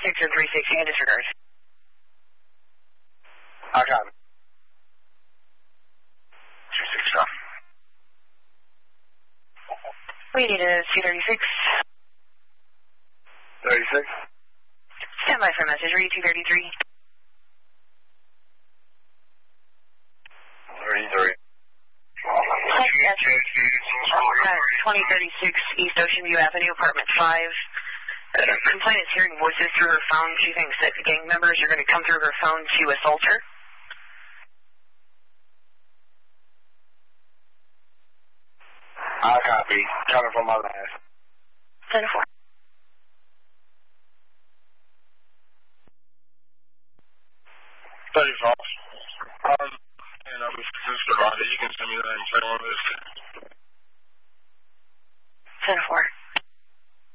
36 and 36, you can disregard. I got it. 26 off. We need a C36. 36? Stand by for a message. Read 233. 33. 2036 East Ocean View Avenue, Apartment 5. Complainant is hearing voices through her phone. She thinks that gang members are going to come through her phone to assault her. I copy. Coming from my last. 10-4.